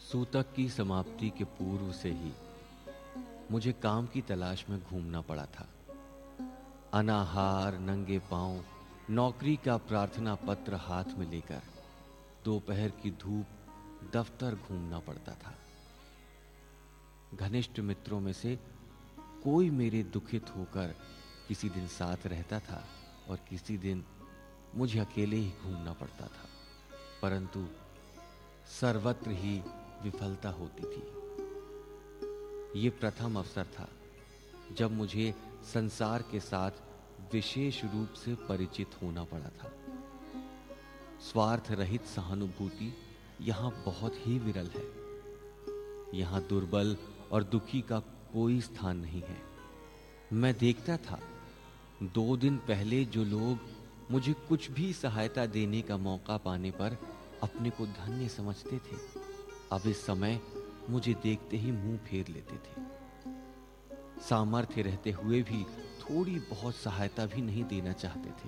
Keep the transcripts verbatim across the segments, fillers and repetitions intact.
सूतक की समाप्ति के पूर्व से ही मुझे काम की तलाश में घूमना पड़ा था। अनाहार नंगे पांव नौकरी का प्रार्थना पत्र हाथ में लेकर दोपहर की धूप दफ्तर घूमना पड़ता था। घनिष्ठ मित्रों में से कोई मेरे दुखित होकर किसी दिन साथ रहता था और किसी दिन मुझे अकेले ही घूमना पड़ता था, परंतु सर्वत्र ही विफलता होती थी। यह प्रथम अवसर था जब मुझे संसार के साथ विशेष रूप से परिचित होना पड़ा था। स्वार्थ रहित सहानुभूति यहां बहुत ही विरल है। यहां दुर्बल और दुखी का कोई स्थान नहीं है। मैं देखता था, दो दिन पहले जो लोग मुझे कुछ भी सहायता देने का मौका पाने पर अपने को धन्य समझते थे, अब इस समय मुझे देखते ही मुंह फेर लेते थे। सामर्थ्य रहते हुए भी थोड़ी बहुत सहायता भी नहीं देना चाहते थे।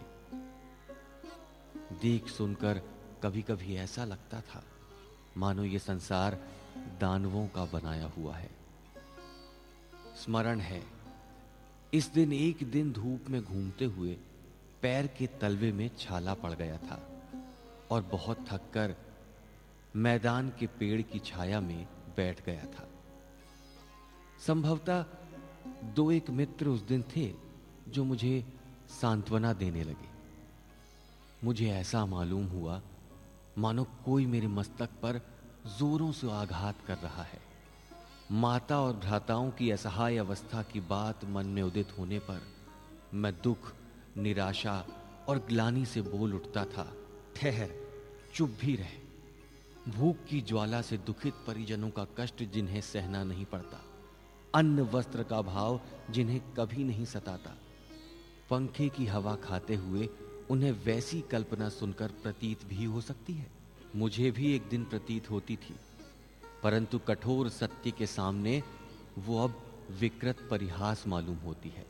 देख सुनकर कभी कभी ऐसा लगता था मानो ये संसार दानवों का बनाया हुआ है। स्मरण है, इस दिन एक दिन धूप में घूमते हुए पैर के तलवे में छाला पड़ गया था और बहुत थककर मैदान के पेड़ की छाया में बैठ गया था। संभवतः दो एक मित्र उस दिन थे जो मुझे सांत्वना देने लगे। मुझे ऐसा मालूम हुआ मानो कोई मेरे मस्तक पर जोरों से आघात कर रहा है। माता और भ्राताओं की असहाय अवस्था की बात मन में उदित होने पर मैं दुख, निराशा और ग्लानि से बोल उठता था, ठहर, चुप भी रह। भूख की ज्वाला से दुखित परिजनों का कष्ट जिन्हें सहना नहीं पड़ता, अन्न वस्त्र का भाव जिन्हें कभी नहीं सताता, पंखे की हवा खाते हुए उन्हें वैसी कल्पना सुनकर प्रतीत भी हो सकती है। मुझे भी एक दिन प्रतीत होती थी, परंतु कठोर सत्य के सामने वो अब विकृत परिहास मालूम होती है।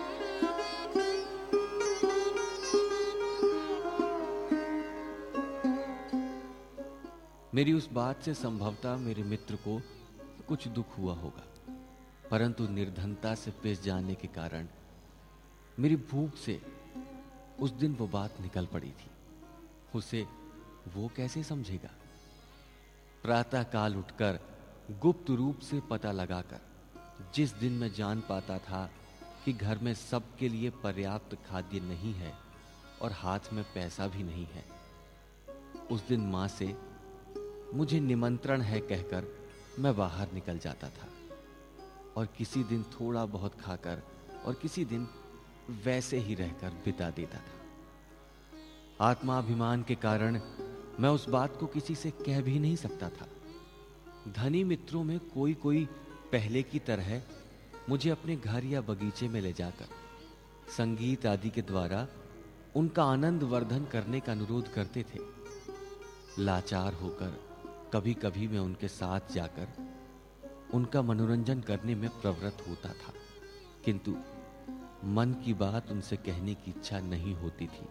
मेरी उस बात से संभवतः मेरे मित्र को कुछ दुख हुआ होगा, परंतु निर्धनता से पिस जाने के कारण मेरी भूख से उस दिन वो बात निकल पड़ी थी। उसे वो कैसे समझेगा? प्रातः काल उठकर गुप्त रूप से पता लगाकर जिस दिन मैं जान पाता था कि घर में सबके लिए पर्याप्त खाद्य नहीं है और हाथ में पैसा भी नहीं है, उस दिन मां से मुझे निमंत्रण है कहकर मैं बाहर निकल जाता था और किसी दिन थोड़ा बहुत खाकर और किसी दिन वैसे ही रहकर बिता देता था। आत्माभिमान के कारण मैं उस बात को किसी से कह भी नहीं सकता था। धनी मित्रों में कोई कोई पहले की तरह मुझे अपने घर या बगीचे में ले जाकर संगीत आदि के द्वारा उनका आनंद वर्धन करने का अनुरोध करते थे। लाचार होकर कभी कभी मैं उनके साथ जाकर उनका मनोरंजन करने में प्रवृत्त होता था, किंतु मन की बात उनसे कहने की इच्छा नहीं होती थी।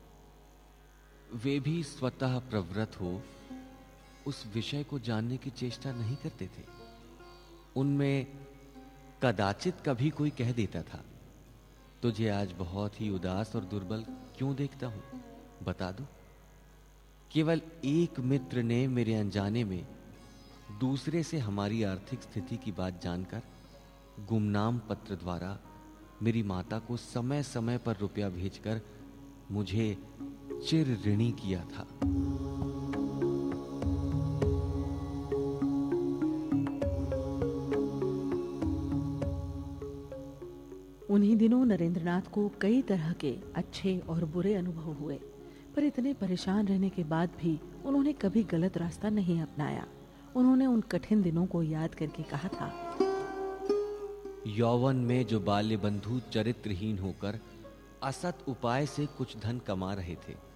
वे भी स्वतः प्रवृत्त हो उस विषय को जानने की चेष्टा नहीं करते थे। उनमें कदाचित कभी कोई कह देता था, तुझे आज बहुत ही उदास और दुर्बल क्यों देखता हूं, बता दो। केवल एक मित्र ने मेरे अनजाने में दूसरे से हमारी आर्थिक स्थिति की बात जानकर गुमनाम पत्र द्वारा मेरी माता को समय समय पर रुपया भेजकर मुझे चिर ऋणी किया था। उन्हीं दिनों नरेंद्रनाथ को कई तरह के अच्छे और बुरे अनुभव हुए, पर इतने परेशान रहने के बाद भी उन्होंने कभी गलत रास्ता नहीं अपनाया। उन्होंने उन कठिन दिनों को याद करके कहा था, यौवन में जो बाल्य बंधु चरित्रहीन होकर असत उपाय से कुछ धन कमा रहे थे,